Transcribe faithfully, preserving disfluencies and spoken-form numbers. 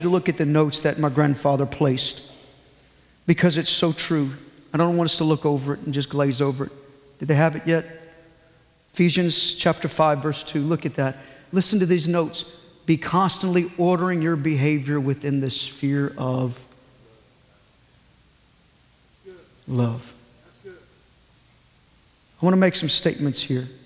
to look at the notes that my grandfather placed because it's so true. I don't want us to look over it and just glaze over it. Did they have it yet? Ephesians chapter five, verse two. Look at that. Listen to these notes. Be constantly ordering your behavior within the sphere of love. I want to make some statements here.